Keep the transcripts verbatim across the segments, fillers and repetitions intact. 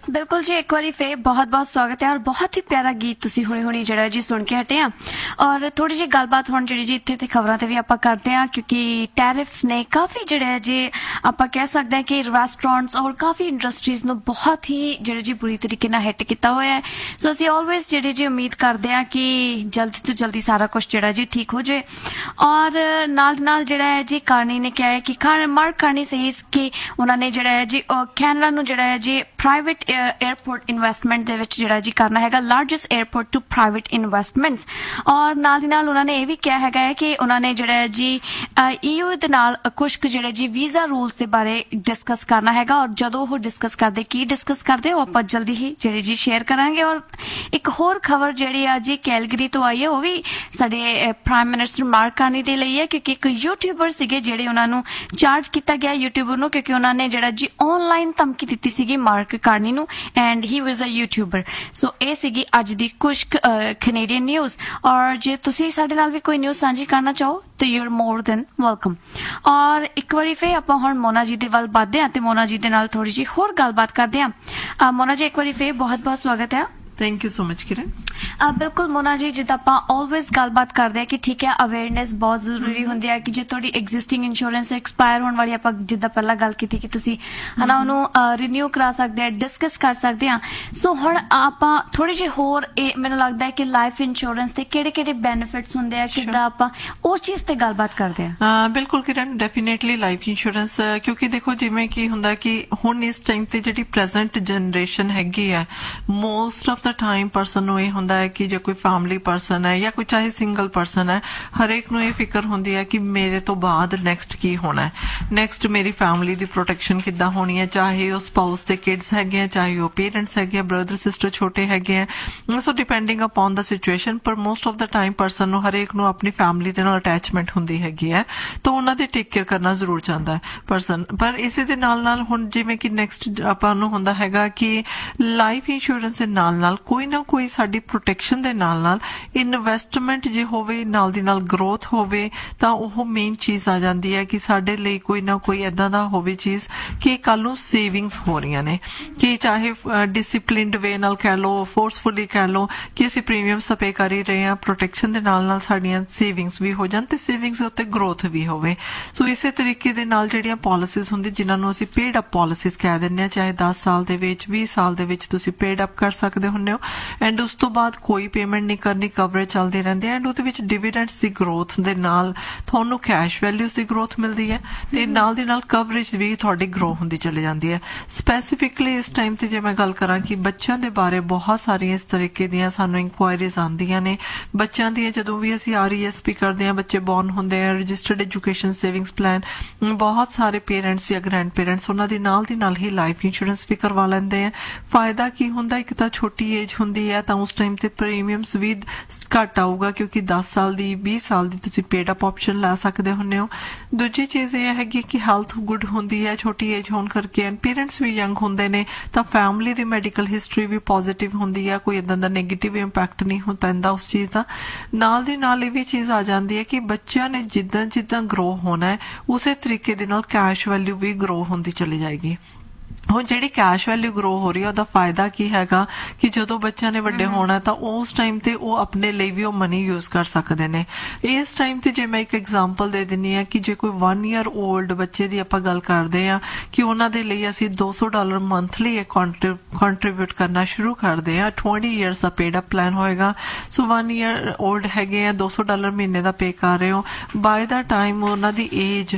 बिल्कुल जी, एक बारी फिर बहुत बहुत स्वागत है और बहुत ही प्यारा गीत तुसी हुणे हुणे जिहड़ा जी सुन के हटे हैं। और थोड़ी जी गलबात हुण जिहड़ी जी इत्थे ते खबरां ते भी आपां करदे हां, क्योंकि टैरिफ्स ने काफ़ी जिहड़ा है जी आपां कह सकदे हां कि रेस्टोरेंट्स और काफ़ी इंडस्ट्रीज नूं बहुत ही जिहड़ा जी बुरी तरीके नाल हिट कीता होया है। सो असीं ऑलवेज जिहड़ी जी उम्मीद करदे हां कि जल्दी तो जल्दी सारा कुछ जिहड़ा जी ठीक हो जाए। और नाल नाल जिहड़ा है जी कार्नी ने कहा है कि मार्क कार्नी सही कि उन्होंने जिहड़ा है जी कैनेडा नूं जिहड़ा है जी प्राइवेट एयरपोर्ट इन्वेस्टमेंट दे विच जिहड़ा जी करना हैगा, largest airport to private investments. और नाल दी नाल उन्होंने ये भी कहा हैगा है कि उन्होंने जिहड़ा है जी ईयू दे नाल कुछ जिहड़े जी वीज़ा रूल्स दे बारे डिस्कस करना हैगा। और जदों वो डिस्कस करदे की डिस्कस करदे वो आपां जल्दी ही जिहड़ी जी शेयर करांगे। और एक होर खबर जिहड़ी आ जी कैलगरी तो आई है, वो भी साडे प्राइम मिनिस्टर मार्क कार्नी दे लई है, क्योंकि एक यूट्यूबर सीगे जिहड़े उन्हां नूं चार्ज कीता गया यूट्यूबर नूं, क्योंकि उन्होंने जिहड़ा जी ऑनलाइन धमकी दित्ती सीगी मार्क कार्नी नूं and he was a YouTuber. सो ये सीगी अज दी कुछ कैनेडियन न्यूज़। और जे तुसी साडे नाल भी कोई न्यूज़ साझी करना चाहो तो you are more than welcome. और एक बारी फिर आपां हुण मोना जी दे वल वधदे हां ते मोना जी दे नाल थोड़ी जी होर गलबात करदे हां। मोना जी एक बारी फिर बहुत बहुत स्वागत है। थैंक यू सो मच किरण। आ, बिल्कुल मोना जी, जिद्दां आपां ऑलवेज गलबात करदे कि ठीक है अवेयरनेस बहुत जरूरी हुंदी है कि जे तुहाडी एग्जिस्टिंग इंश्योरेंस एक्सपायर होने वाली आपां जिद्दां पहला गल कीती कि तुसी हना उहनूं रिन्यू करा सकदे आ, डिस्कस कर सकदे आ। सो हुण आपां थोड़ी जी होर मैनूं लगदा है कि लाइफ इंश्योरेंस दे किहड़े-किहड़े बेनिफिट्स हुंदे आ, किद्दां आपां उस चीज़ ते गलबात करदे आ। बिल्कुल किरण, डेफिनेटली लाइफ इंश्योरेंस, क्योंकि देखो जिवें कि हुंदा कि हुण इस टाइम ते जिहड़ी प्रेजेंट जनरेशन हैगी है, most of the time person नूं इह हुंदा है कि जे कोई फैमिली परसन है या कोई चाहे सिंगल परसन है, हरेक नूं ये फिक्र हुंदी है कि मेरे तो बाद नैक्सट की होना है, नैक्सट मेरी फैमिली दी प्रोटैक्शन किद्दां होनी है, चाहे वो स्पाउस दे किड्स हैगे हैं, चाहे वो पेरेंट्स हैगे हैं, ब्रदर सिस्टर छोटे हैगे हैं। So depending upon the situation, पर most of the time person नूं हरेक नूं अपनी फैमिली दे नाल अटैचमेंट हुंदी हैगी है, तो उन्हां दी टेक केयर करना जरूर चाहता है परसन। पर इसे दे नाल नाल हुण जिवें कि नैक्सट आपां नूं हुंदा हैगा कि लाइफ इंश्योरेंस दे नाल नाल कोई ना कोई साडी प्रोटैक्शन दे नाल नाल इन्वेस्टमेंट जे होवे, नाल दी नाल ग्रोथ होवे, तां ओह मेन चीज़ आ जांदी है कि साडे लई कोई ना कोई इदां दा होवे चीज़ कि कल नूं सेविंग्स हो रहीआं ने, कि चाहे डिसिप्लिनड वे नाल कह लो, फोर्सफुली कह लो कि असीं प्रीमियम्स पे कर ही रहे हां, प्रोटैक्शन दे नाल नाल साडीआं सेविंग्स भी हो जाण ते सेविंग्स उत्ते ग्रोथ भी होवे। सो इसे तरीके दे नाल जिहड़ियां पॉलिसीज़ हुंदी जिन्हां नूं असीं पेड अप पॉलिसीज़ कह दिंदे हां, चाहे दस साल दे विच बीस साल दे विच तुसीं पेड अप कर सकदे हुंदे हो एंड उस तो बाद कोई पेमेंट नहीं करनी, कवरेज चलदी रहिंदी है एंड उहदे विच डिविडेंड्स दी ग्रोथ दे नाल तुहानूं कैश वैल्यूज़ दी ग्रोथ मिलदी है ते नाल दी नाल कवरेज भी तुहाडी ग्रो हुंदी चली जांदी है। स्पैसीफिकली इस टाइम ते जे मैं गल करां कि बच्चों दे बारे बहुत सारियां इस तरीके दियां सानूं इंक्वायरीज आंदियां ने, बच्चों दी जदों भी असीं आर ई एस पी करदे हां, बच्चे बॉर्न हुंदे हैं, रजिस्टर्ड एजुकेशन सेविंग्स प्लान, बहुत सारे पेरेंट्स या ग्रैंड पेरेंट्स उन्हां दी नाल दी नाल ही लाइफ इंश्योरेंस भी करवा लैंदे हैं। फायदा की हुंदा, एक तां छोटी एज हुंदी है तां उस टाइम ते प्रीमियम्स भी घट आऊगा, क्योंकि दस साल दी बीस साल दी तुसीं पेड अप ऑप्शन लै सकदे हुंदे हो। दूजी चीज़ यह हैगी कि हैल्थ गुड हुंदी है, छोटी एज होण करके एंड पेरेंट्स भी यंग हुंदे ने, तां फैमिली दी मैडिकल हिस्टरी भी पॉजिटिव हुंदी है, कोई इदां दा नैगेटिव इंपैक्ट नहीं हो पैंदा उस चीज़ दा। नाल दी नाल ये भी चीज़ आ जांदी है कि बच्चों ने जिद्दां जिद्दां ग्रो होना है उसे तरीके दे नाल कैश वैल्यू भी ग्रो हुंदी चली जाएगी। ਹੁਣ ਜਿਹੜੀ ਕੈਸ਼ ਵੈਲਿਊ ਗਰੋ ਹੋ ਰਹੀ ਹੈ ਉਹਦਾ ਫਾਇਦਾ ਕੀ ਹੈਗਾ ਕਿ ਜਦੋਂ ਬੱਚਿਆਂ ਨੇ ਵੱਡੇ ਹੋਣਾ ਤਾਂ ਉਸ ਟਾਈਮ ਤੇ ਉਹ ਆਪਣੇ ਲਈ ਵੀ ਉਹ ਮਨੀ ਯੂਜ਼ ਕਰ ਸਕਦੇ ਨੇ। ਇਸ ਟਾਈਮ ਤੇ ਜੇ ਮੈਂ ਇੱਕ ਐਗਜ਼ਾਮਪਲ ਦੇ ਦਿੰਨੀ ਆ ਕਿ ਜੇ ਕੋਈ वन ईयर ओल्ड ਬੱਚੇ ਦੀ ਆਪਾਂ ਗੱਲ ਕਰਦੇ ਆ ਕਿ ਉਹਨਾਂ ਦੇ ਲਈ ਅਸੀਂ दो सौ डॉलर ਮੰਥਲੀ ਕੰਟਰੀਬਿਊਟ ਕਰਨਾ ਸ਼ੁਰੂ ਕਰਦੇ ਆ, ट्वेंटी ईयर्स ਦਾ ਪੇਡ ਅਪ ਪਲਾਨ ਹੋਏਗਾ। ਸੋ वन ईयर ओल्ड ਹੈਗੇ ਆ, दो सौ डॉलर ਮਹੀਨੇ ਦਾ ਪੇ ਕਰ ਰਹੇ ਹੋ, ਬਾਏ ਦਾ ਟਾਈਮ ਉਹਨਾਂ ਦੀ ਏਜ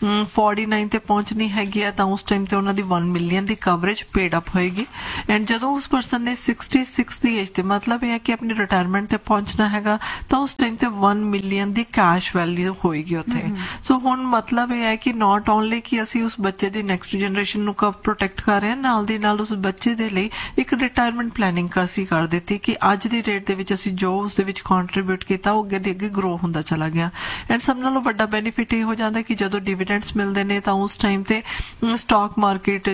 उनचास ਤੇ ਪਹੁੰਚਣੀ ਹੈਗੀ ਆ ਤਾਂ ਉਸ ਟਾਈਮ ਤੇ ਉਹਨਾਂ ਦੀ वन मिलियन ਦੀ ਕਵਰੇਜ ਪੇਡ ਅਪ ਹੋਏਗੀ। ਐਂਡ ਜਦੋਂ ਉਸ ਪਰਸਨ ਨੇ छियासठ ਦੀ ਏਜ ਤੇ ਮਤਲਬ ਇਹ ਹੈ ਕਿ ਆਪਣੀ ਰਿਟਾਇਰਮੈਂਟ ਤੇ ਪਹੁੰਚਣਾ ਹੈਗਾ ਤਾਂ ਉਸ ਟਾਈਮ ਤੇ वन ਮਿਲੀਅਨ ਦੀ ਕੈਸ਼ ਵੈਲਿਊ ਹੋਏਗੀ ਉੱਥੇ। ਸੋ ਹੁਣ ਮਤਲਬ ਇਹ ਹੈ ਕਿ ਨਾਟ ਓਨਲੀ ਕਿ ਅਸੀਂ ਉਸ ਬੱਚੇ ਦੀ ਨੈਕਸਟ ਜਨਰੇਸ਼ਨ ਨੂੰ ਕਬ ਪ੍ਰੋਟੈਕਟ ਕਰ ਰਹੇ ਹਾਂ, ਨਾਲ ਦੀ ਨਾਲ ਉਸ ਬੱਚੇ ਦੇ ਲਈ ਇੱਕ ਰਿਟਾਇਰਮੈਂਟ ਪਲੈਨਿੰਗ ਅਸੀਂ ਕਰ ਦਿੱਤੀ ਕਿ ਅੱਜ ਦੀ ਡੇਟ ਦੇ ਵਿੱਚ ਅਸੀਂ ਜੋ ਉਸ ਦੇ ਵਿੱਚ ਕੰਟਰੀਬਿਊਟ ਕੀਤਾ ਉਹ ਅੱਗੇ ਦੀ ਅੱਗੇ ਗਰੋ ਹੁੰਦਾ ਚਲਾ ਗਿਆ। ਐਂਡ ਸਭ ਨਾਲੋਂ ਵੱਡਾ ਬੈਨੀਫਿਟ ਇਹ ਹੋ ਜਾਂਦਾ ਕਿ ਜਦੋਂ ਡਿਵੀਡੈਂਡਸ ਮਿਲਦੇ ਨੇ ਤਾਂ ਉਸ ਟਾਈਮ ਤੇ ਸਟਾਕ ਮਾਰਕੀਟ ਚਾਹੇ ਅਪ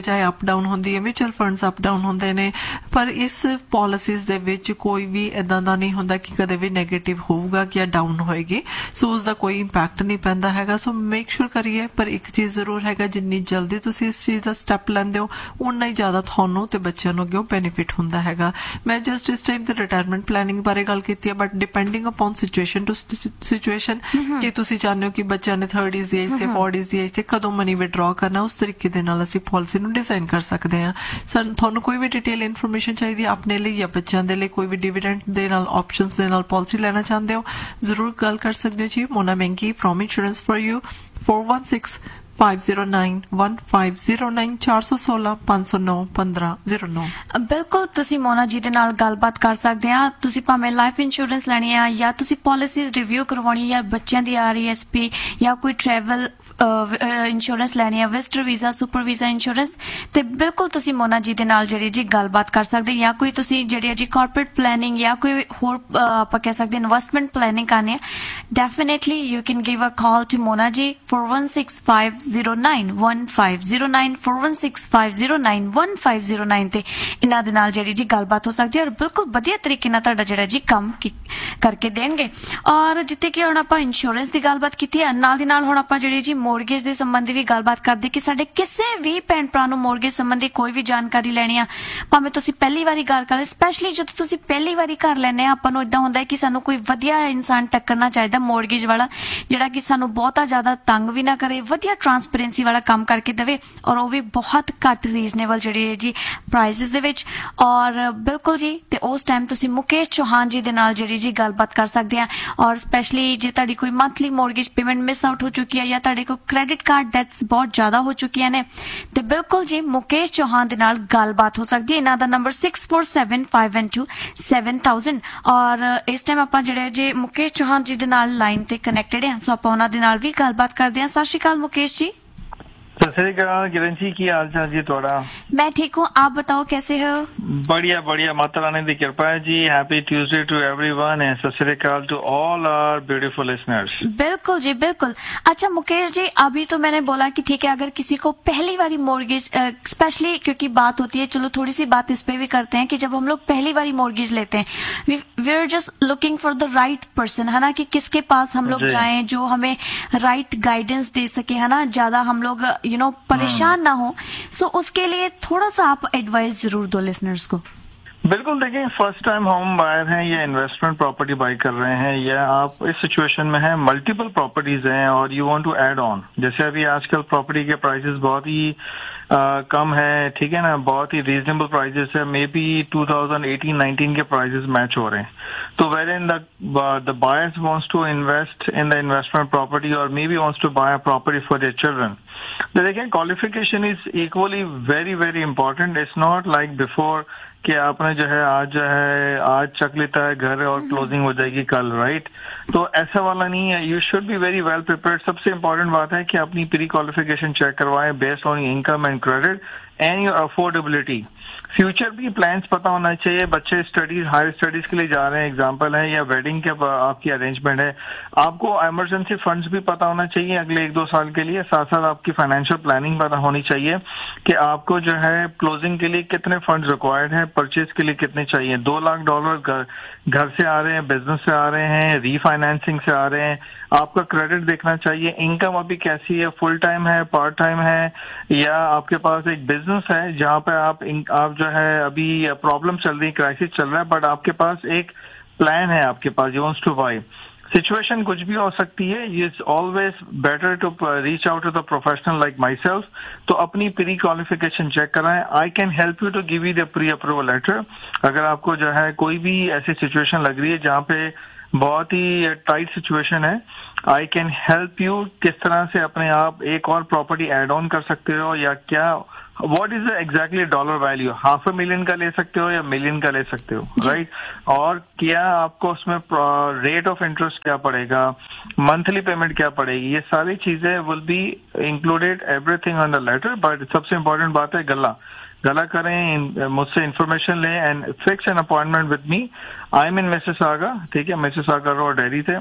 ਅਪ ਡਾਊਨ ਹੁੰਦੀ ਹੈ, ਮਿਊਚੁਅਲ ਫੰਡਸ ਅਪ ਡਾਊਨ ਹੁੰਦੇ ਨੇ, ਪਰ ਇਸ ਪਾਲਿਸੀਜ਼ ਦੇ ਵਿੱਚ ਕੋਈ ਵੀ ਇਦਾਂ ਦਾ ਨਹੀਂ ਹੁੰਦਾ ਕਿ ਕਦੇ ਵੀ ਨੈਗੇਟਿਵ ਹੋਊਗਾ ਕਿ ਡਾਊਨ ਹੋਏਗੀ, ਸੋ ਉਸ ਦਾ ਕੋਈ ਇੰਪੈਕਟ ਨਹੀਂ ਪੈਂਦਾ ਹੈਗਾ। ਸੋ ਮੇਕ ਸ਼ੋਰ ਕਰੀਏ, ਪਰ ਇੱਕ ਚੀਜ਼ ਜ਼ਰੂਰ ਹੈਗਾ, ਜਿੰਨੀ ਜਲਦੀ ਤੁਸੀਂ ਇਸ ਚੀਜ਼ ਦਾ ਸਟੈਪ ਲੈਂਦੇ ਹੋ ਉਨਾ ਹੀ ਜ਼ਿਆਦਾ ਤੁਹਾਨੂੰ ਤੇ ਬੱਚਿਆਂ ਨੂੰ ਅੱਗੇ ਬੈਨੀਫਿਟ ਹੁੰਦਾ ਹੈਗਾ। ਮੈਂ ਜਸਟ ਇਸ ਟਾਈਮ ਤੇ ਰਿਟਾਇਰਮੈਂਟ ਪਲੈਨਿੰਗ ਬਾਰੇ ਗੱਲ ਕੀਤੀ ਹੈ, but depending upon situation to situation ਕਿ ਤੁਸੀਂ ਚਾਹੁੰਦੇ ਹੋ ਕਿ ਬੱਚਿਆਂ ਨੇ ਥਰਟੀਜ਼ ਦੀ ਏਜ ਤੇ ਫੋਰਟੀਜ਼ ਦੀ ਏਜ ਤੇ ਕਦੋਂ ਮਨੀ ਵਿਡਰਾਅ ਕਰਨਾ, ਉਸ ਤਰੀਕੇ ਦੇ ਨਾਲ ਅਸੀਂ ਪਾਲਿਸੀ ਨੂੰ ਡਿਜ਼ਾਈਨ ਕਰ ਸਕਦੇ ਹਾਂ। ਸਾਨੂੰ ਤੁਹਾਨੂੰ ਕੋਈ ਵੀ ਡਿਟੇਲ ਇਨਫੋਰਮੇਸ਼ਨ ਚਾਹੀਦੀ ਹੈ ਆਪਣੇ ਲਈ ਜਾਂ ਬੱਚਿਆਂ ਦੇ ਲਈ, ਕੋਈ ਵੀ ਡਿਵੀਡੈਂਡ ਦੇ ਨਾਲ ਆਪਸ਼ਨਸ ਦੇ ਨਾਲ ਪਾਲਿਸੀ ਲੈਣਾ ਚਾਹੁੰਦੇ ਹੋ, ਜ਼ਰੂਰ ਗੱਲ ਕਰ ਸਕਦੇ ਹੋ ਜੀ। ਮੋਨਾ ਮੈਂਗੀ from insurance for you four one six five zero nine one five zero nine चार सौ सोलह पांच सौ नौ पंद्रह जीरो नौ। ਬਿਲਕੁਲ ਤੁਸੀਂ ਮੋਨਾ ਜੀ ਦੇ ਨਾਲ ਗੱਲਬਾਤ ਕਰ ਸਕਦੇ ਆ। ਤੁਸੀਂ ਭਾਵੇਂ ਲਾਈਫ ਇੰਸ਼ੋਰੈਂਸ ਲੈਣੀ ਆ ਜਾਂ ਤੁਸੀਂ ਪਾਲਿਸੀਜ਼ ਰਿਵਿਊ ਕਰਵਾਉਣੀ ਜਾਂ ਬੱਚਿਆਂ ਦੀ ਆਰ ਈ ਐਸ ਪੀ ਜਾਂ ਕੋਈ ਟਰੈਵਲ ਇੰਸ਼ੋਰੈਂਸ ਲੈਣੀ ਆ, visitor visa, super visa insurance, ਤੇ ਬਿਲਕੁਲ ਤੁਸੀਂ ਮੋਨਾ ਜੀ ਦੇ ਨਾਲ ਜਿਹੜੀ ਜੀ ਗੱਲਬਾਤ ਕਰ ਸਕਦੇ। ਜਾਂ ਕੋਈ ਤੁਸੀਂ ਜਿਹੜੀ ਆ ਜੀ ਕਾਰਪੋਰੇਟ ਪਲੈਨਿੰਗ ਜਾਂ ਕੋਈ ਹੋਰ ਆਪਾਂ ਕਹਿ ਸਕਦੇ ਇਨਵੈਸਟਮੈਂਟ ਪਲੈਨਿੰਗ ਕਰਨੀ ਆ, definitely you can give a call to ਮੋਨਾ ਜੀ four one six five zero nine one five zero nine four one six five zero nine one five zero nine ਤੇ ਇਹਨਾਂ ਦੇ ਨਾਲ ਜਿਹੜੀ ਜੀ ਗੱਲਬਾਤ ਹੋ ਸਕਦੀ ਹੈ ਔਰ ਬਿਲਕੁਲ ਵਧੀਆ ਤਰੀਕੇ ਨਾਲ ਤੁਹਾਡਾ ਜਿਹੜਾ ਜੀ ਕੰਮ ਕਰਕੇ ਦੇਣਗੇ। ਔਰ ਜਿੱਥੇ ਕਿ ਹੁਣ ਆਪਾਂ ਇੰਸ਼ੋਰੈਂਸ ਦੀ ਗੱਲਬਾਤ ਕੀਤੀ ਹੈ, ਨਾਲ ਦੀ ਨਾਲ ਹੁਣ ਆਪਾਂ ਜਿਹੜੀ ਜੀ ਮੋਰਗੇਜ ਦੇ ਸੰਬੰਧੀ ਵੀ ਗੱਲਬਾਤ ਕਰਦੇ ਕਿ ਸਾਡੇ ਕਿਸੇ ਵੀ ਭੈਣ ਭਰਾ ਨੂੰ ਮੋਰਗੇਜ ਸੰਬੰਧੀ ਕੋਈ ਵੀ ਜਾਣਕਾਰੀ ਲੈਣੀ ਆ, ਭਾਵੇਂ ਤੁਸੀਂ ਪਹਿਲੀ ਵਾਰੀ ਗੱਲ ਕਰ ਰਹੇ, ਸਪੈਸ਼ਲੀ ਜਦੋਂ ਤੁਸੀਂ ਪਹਿਲੀ ਵਾਰੀ ਘਰ ਲੈਣੇ ਆ, ਆਪਾਂ ਨੂੰ ਇਦਾਂ ਹੁੰਦਾ ਕਿ ਸਾਨੂੰ ਕੋਈ ਵਧੀਆ ਇਨਸਾਨ ਟੱਕਰਨਾ ਚਾਹੀਦਾ ਮੋਰਗੇਜ ਵਾਲਾ, ਜਿਹੜਾ ਕਿ ਸਾਨੂੰ ਬਹੁਤਾ ਜ਼ਿਆਦਾ ਤੰਗ ਵੀ ਨਾ ਕਰੇ, ਵਧੀਆ ਟਰਾਂਸਪੇਰੈਂਸੀ ਵਾਲਾ ਕੰਮ ਕਰਕੇ ਦੇਵੇ ਔਰ ਉਹ ਵੀ ਬਹੁਤ ਘੱਟ ਰੀਜ਼ਨੇਬਲ ਜਿਹੜੀ ਹੈ ਜੀ ਪ੍ਰਾਈਸਿਸ ਦੇ ਵਿੱਚ। ਔਰ ਬਿਲਕੁਲ ਜੀ, ਤੇ ਉਸ ਟਾਈਮ ਤੁਸੀਂ ਮੁਕੇਸ਼ ਚੌਹਾਨ ਜੀ ਦੇ ਨਾਲ ਜਿਹੜੀ ਜੀ ਗੱਲਬਾਤ ਕਰ ਸਕਦੇ ਆ। ਔਰ ਸਪੈਸ਼ਲੀ ਜੇ ਤੁਹਾਡੀ ਕੋਈ monthly mortgage payment miss out ਹੋ ਚੁੱਕੀ ਹੈ ਜਾਂ ਤੁਹਾਡੇ ਕੋਲ ਕ੍ਰੈਡਿਟ ਕਾਰਡ ਡੈਟਸ ਬਹੁਤ ਜ਼ਿਆਦਾ ਹੋ ਚੁੱਕੀਆਂ ਨੇ, ਤੇ ਬਿਲਕੁਲ ਜੀ ਮੁਕੇਸ਼ ਚੌਹਾਨ ਦੇ ਨਾਲ ਗੱਲਬਾਤ ਹੋ ਸਕਦੀ ਹੈ। ਇਹਨਾਂ ਦਾ number six four seven five one two seven thousand. ਔਰ ਇਸ ਟਾਈਮ ਆਪਾਂ ਜਿਹੜੇ ਜੀ ਮੁਕੇਸ਼ ਚੌਹਾਨ ਜੀ ਦੇ ਨਾਲ ਲਾਈਨ ਤੇ ਕਨੈਕਟਡ ਆ, ਸੋ ਆਪਾਂ ਉਹਨਾਂ ਦੇ ਨਾਲ ਵੀ ਗੱਲਬਾਤ ਕਰਦੇ ਹਾਂ। ਸਤਿ ਸ਼੍ਰੀ ਅਕਾਲ मुकेश जी। सत श्री अकाल किरण जी, की हाल चाल जी थोड़ा? मैं ठीक हूँ, आप बताओ कैसे हो? बढ़िया बढ़िया, माता रानी की कृपा है जी। Happy Tuesday to everyone and सत श्री अकाल to all our beautiful listeners. बिल्कुल जी बिल्कुल। अच्छा मुकेश जी, अभी तो मैंने बोला कि ठीक है, अगर किसी को पहली बारी मोर्गेज, स्पेशली क्योंकि बात होती है, चलो थोड़ी सी बात इस पे भी करते हैं कि जब हम लोग पहली बारी मोर्गेज लेते हैं, we are just looking for the right person, है ना, कि किसके पास हम लोग जाएं जो हमें राइट गाइडेंस दे सके, है ना, ज्यादा हम लोग यू नो परेशान ना हो। सो उसके लिए थोड़ा सा आप एडवाइस जरूर दो लिसनर्स को। बिल्कुल, देखिए फर्स्ट टाइम होम बायर हैं या इन्वेस्टमेंट प्रॉपर्टी बाई कर रहे हैं, या आप इस सिचुएशन में हैं, मल्टीपल प्रॉपर्टीज हैं और you want to add on, जैसे अभी आजकल प्रॉपर्टी के प्राइसेस बहुत ही आ, कम है, ठीक है ना, बहुत ही रीजनेबल प्राइसेस है, may be two thousand eighteen nineteen के प्राइसेस मैच हो रहे हैं, तो where in the buyers wants to invest in the investment property और may be wants to bye a property for their children, तो देखिए qualification is equally very very important. It's not like before कि आपने जो है आज जो है आज चक लेता है घर और क्लोजिंग हो जाएगी कल, राइट? तो ऐसा वाला नहीं है। You should be very well prepared. सबसे इंपॉर्टेंट बात है कि अपनी प्री क्वालिफिकेशन चेक करवाएं based on income and credit and your affordability. Future भी प्लान्स पता होना चाहिए। बच्चे स्टडीज हायर स्टडीज के लिए जा रहे हैं, एग्जांपल है, या वेडिंग के आपकी अरेंजमेंट है, आपको इमरजेंसी फंड्स भी पता होना चाहिए अगले एक दो साल के लिए। साथ साथ आपकी फाइनेंशियल प्लानिंग पता होनी चाहिए कि आपको जो है क्लोजिंग के लिए कितने फंड्स रिक्वायर्ड हैं, परचेज के लिए कितने चाहिए। दो लाख डॉलर घर घर से आ रहे हैं, बिजनेस से आ रहे हैं, रीफाइनेंसिंग से आ रहे हैं, आपका क्रेडिट देखना चाहिए, इनकम अभी कैसी है, फुल टाइम है, पार्ट टाइम है, या आपके पास एक बिजनेस है जहां पे आप आप जो है अभी प्रॉब्लम चल रही है, क्राइसिस चल रहा है, बट आपके पास एक प्लान है, आपके पास you wants to bye. Situation कुछ भी हो सकती है, it's always better to reach out to the professional like my self. तो अपनी प्री क्वालिफिकेशन चेक कराएं। I can help you to give you the pre approval letter. अगर आपको जो है कोई भी ऐसी सिचुएशन लग रही है जहाँ पे बहुत ही टाइट सिचुएशन है, आई कैन हेल्प यू किस तरह से अपने आप एक और प्रॉपर्टी एड ऑन कर सकते हो, या क्या what is exactly dollar value, half a million का ले सकते हो या मिलियन का ले सकते हो, राइट? और क्या आपको उसमें रेट ऑफ इंटरेस्ट क्या पड़ेगा, मंथली पेमेंट क्या पड़ेगी, ये सारी चीजें will be included everything on the letter. But सबसे इम्पोर्टेंट बात है गला गला करें, मुझसे इन्फॉर्मेशन लें and fix an appointment with me. I am इन मिसेसागा, ठीक है, मिसेसागा रोड डेरी थे,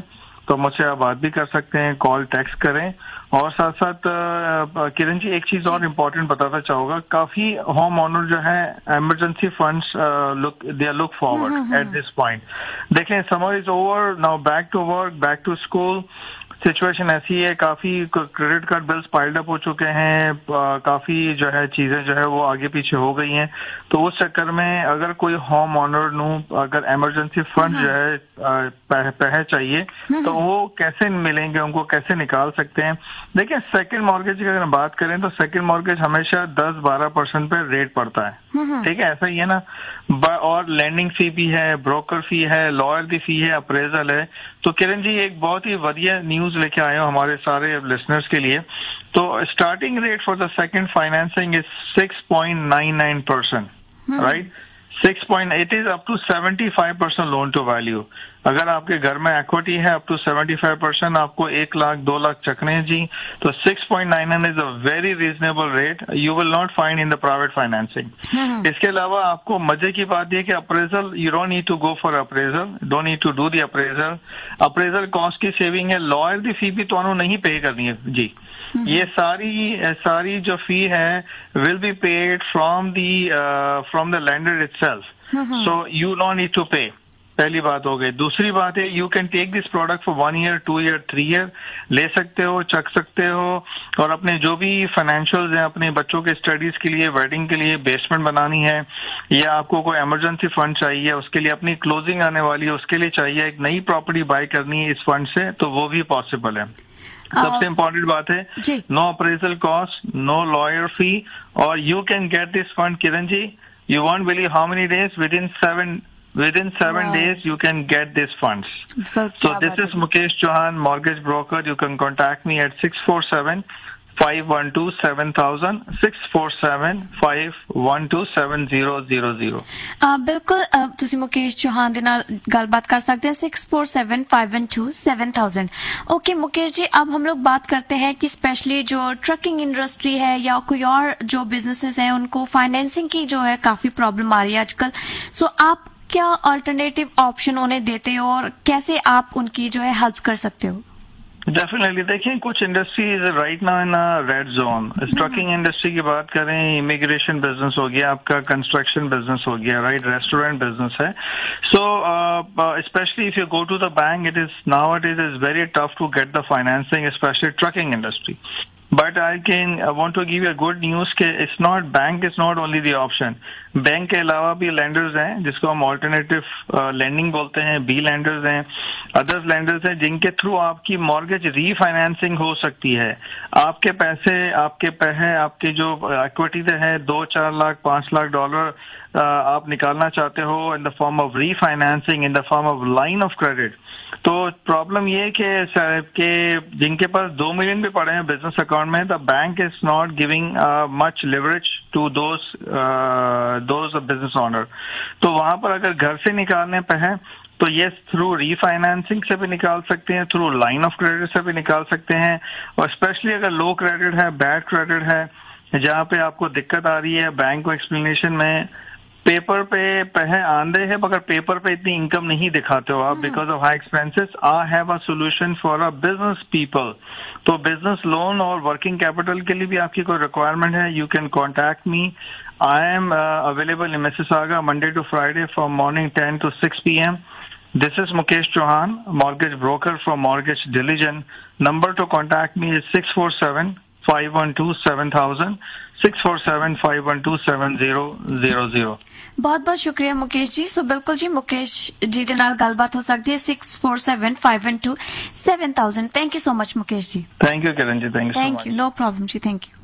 तो मुझसे आप बात भी कर सकते हैं, कॉल टेक्स्ट करें। और साथ साथ किरण जी एक चीज और इम्पोर्टेंट बताना चाहूंगा, काफी होम ओनर जो है emergency funds look they look forward at this point. देखें summer is over now, back to work, back to school, situation ऐसी है, काफी credit card bills piled up हो चुके हैं, काफी जो है चीजें जो है वो आगे पीछे हो गई हैं। तो उस चक्कर में अगर कोई होम ओनर नु अगर इमरजेंसी फंड जो है पह, पह चाहिए तो वो कैसे मिलेंगे, उनको कैसे निकाल सकते हैं। देखिए सेकंड मॉर्गेज की अगर हम बात करें तो सेकंड मॉर्गेज हमेशा दस बारह परसेंट पे रेट पड़ता है, ठीक है, ऐसा ही है ना। और लैंडिंग फी भी है, ब्रोकर फी है, लॉयर की फी है, अप्रेजल है। तो किरण जी एक बहुत ही बढ़िया न्यूज लेके आए हो हमारे सारे लिसनर्स के लिए। तो starting rate for the second financing is six point nine nine percent, right, six point it is up to seventy five percent loan to value. अगर आपके घर में इक्विटी है up to seventy five percent, आपको एक लाख दो लाख चकने हैं जी, तो six point nine nine is a very reasonable rate, you will not find in the private financing. इसके अलावा आपको मजे की बात यह कि appraisal, you don't need to go for appraisal, don't need to do the appraisal. Appraisal cost की saving है, लॉयर की फी भी तो नहीं पे करनी है जी। ये सारी सारी जो फी है will be paid from the from the lander itself, so you don't need to पे। पहली बात हो गई। दूसरी बात है you can take this product for one year, two year, three year, ले सकते हो, चक सकते हो, और अपने जो भी फाइनेंशियल्स हैं, अपने बच्चों के स्टडीज के लिए, वेडिंग के लिए बेसमेंट बनानी है, या आपको कोई इमरजेंसी फंड चाहिए, उसके लिए अपनी क्लोजिंग आने वाली है, उसके लिए चाहिए, एक नई प्रॉपर्टी बाय करनी है इस फंड से, तो वो भी पॉसिबल है। सबसे इम्पोर्टेंट बात है no appraisal cost, no lawyer फी, और you can get this fund Kiran ji, you won't believe how many days, with in seven within seven wow. days you can get these funds. So, so this is Mukesh Chauhan, mortgage broker. You can contact me at six four seven, five one two, seven thousand, six four seven, five one two, seven zero zero zero. बिल्कुल ਤੁਸੀਂ ਮੁਕੇਸ਼ ਚੌਹਾਨ ਦੇ ਨਾਲ ਗੱਲਬਾत कर सकते हैं six four seven, five one two, seven thousand. Okay Mukesh ji, अब हम लोग बात करते हैं कि स्पेशली जो ट्रकिंग इंडस्ट्री है या कोई और जो बिजनेसेस हैं उनको फाइनेंसिंग की जो है काफी प्रॉब्लम आ रही है आजकल। सो आप क्या अल्टरनेटिव ऑप्शन उन्हें देते हो और कैसे आप उनकी जो है हेल्प कर सकते हो? डेफिनेटली देखिए कुछ industries right now in red zone. Trucking industry की बात करें, इमिग्रेशन बिजनेस हो गया, आपका कंस्ट्रक्शन बिजनेस हो गया, राइट, रेस्टोरेंट बिजनेस है। So specially if you go to the bank, it is now it is very tough to get the financing, specially trucking industry. But I can I want to give you a good news कि it's not bank is not only the option. Bank के अलावा भी lenders हैं जिसको हम alternative lending बोलते हैं, B lenders हैं, others lenders हैं जिनके थ्रू आपकी mortgage refinancing हो सकती है। आपके पैसे आपके पैसे आपके जो equity है दो चार लाख पांच लाख डॉलर आप निकालना चाहते हो in the form of refinancing, in the form of line of credit। तो प्रॉब्लम ये कि कि जिनके पास दो मिलियन भी पड़े हैं बिजनेस अकाउंट में, the bank is not giving much leverage to those those business owner. तो वहां पर अगर घर से निकालने पे है तो ये थ्रू रीफाइनेंसिंग से भी निकाल सकते हैं, थ्रू लाइन ऑफ क्रेडिट से भी निकाल सकते हैं। और स्पेशली अगर लो क्रेडिट है, बैड क्रेडिट है, जहाँ पे आपको दिक्कत आ रही है बैंक को एक्सप्लेनेशन में, पेपर पे पह आंदे है मगर पेपर पे इतनी इनकम नहीं दिखाते हो आप because of high expenses, I have a solution for a business people. तो बिजनेस लोन और वर्किंग कैपिटल के लिए भी आपकी कोई रिक्वायरमेंट है, you can contact me. I am available in Mississauga Monday to Friday from morning ten to six P M. This is Mukesh Chauhan, mortgage broker for Mortgage Diligent. Number to contact me is six four seven, five one two, seven thousand, six four seven, five one two, seven zero zero zero. बहुत बहुत शुक्रिया मुकेश जी। सो बिल्कुल जी मुकेश जी ਦੇ ਨਾਲ ਗੱਲਬਾਤ ਹੋ ਸਕਦੀ ਹੈ six four seven, five one two, seven thousand. Thank you so much Mukesh ji. Thank you Kiran ji, thank you so much. Thank you, no problem ji, thank you।